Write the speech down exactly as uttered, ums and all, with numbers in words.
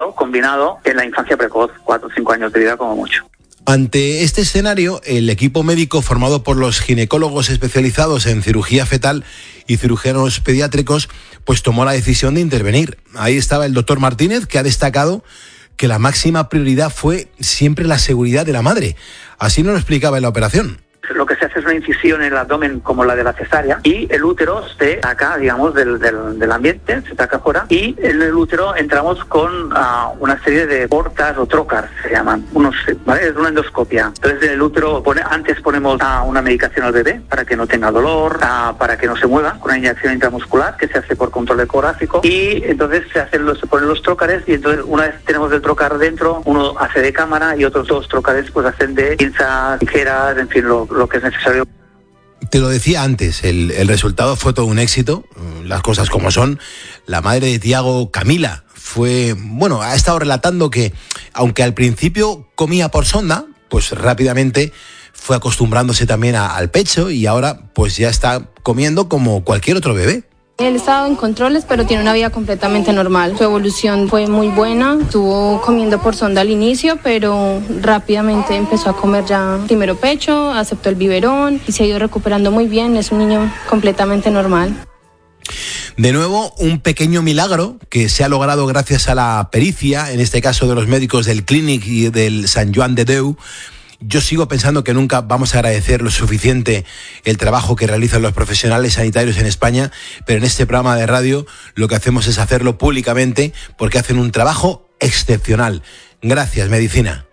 todo combinado en la infancia precoz, cuatro o cinco años de vida como mucho. Ante este escenario, el equipo médico formado por los ginecólogos especializados en cirugía fetal y cirujanos pediátricos, pues tomó la decisión de intervenir. Ahí estaba el doctor Martínez, que ha destacado que la máxima prioridad fue siempre la seguridad de la madre. Así nos lo explicaba en la operación. Lo que se hace es una incisión en el abdomen como la de la cesárea y el útero se saca, digamos, del, del, del ambiente, se saca fuera, y en el útero entramos con uh, una serie de portas o trocars, se llaman, unos, ¿vale? Es una endoscopia. Entonces en el útero pone, antes ponemos uh, una medicación al bebé para que no tenga dolor, uh, para que no se mueva, con una inyección intramuscular que se hace por control ecográfico, y entonces se hacen los, se ponen los trócares, y entonces una vez tenemos el trocar dentro, uno hace de cámara y otros dos trócares pues hacen de pinzas, tijeras, en fin, lo lo que es necesario. Te lo decía antes, el, el resultado fue todo un éxito, las cosas como son. La madre de Tiago, Camila, fue, bueno, ha estado relatando que, aunque al principio comía por sonda, pues rápidamente fue acostumbrándose también a, al pecho y ahora pues ya está comiendo como cualquier otro bebé. Él estaba en controles, pero tiene una vida completamente normal. Su evolución fue muy buena. Estuvo comiendo por sonda al inicio, pero rápidamente empezó a comer ya primero pecho, aceptó el biberón y se ha ido recuperando muy bien. Es un niño completamente normal. De nuevo, un pequeño milagro que se ha logrado gracias a la pericia, en este caso de los médicos del Clínic y del Sant Joan de Déu. Yo sigo pensando que nunca vamos a agradecer lo suficiente el trabajo que realizan los profesionales sanitarios en España, pero en este programa de radio lo que hacemos es hacerlo públicamente porque hacen un trabajo excepcional. Gracias, medicina.